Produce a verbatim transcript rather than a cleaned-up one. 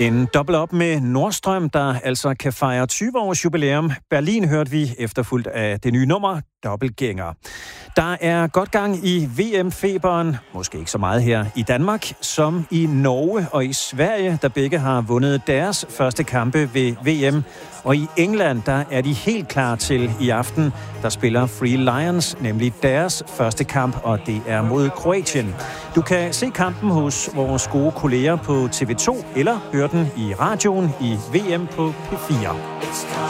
En dobbelt op med Nordstrøm, der altså kan fejre tyve års jubilæum. Berlin hørte vi efterfulgt af det nye nummer, Dobbeltgænger. Der er godt gang i V M-feberen, måske ikke så meget her i Danmark, som i Norge og i Sverige, der begge har vundet deres første kampe ved V M. Og i England, der er de helt klar til i aften, der spiller Free Lions, nemlig deres første kamp, og det er mod Kroatien. Du kan se kampen hos vores gode kolleger på T V to, eller høre den i radioen i V M på P fire.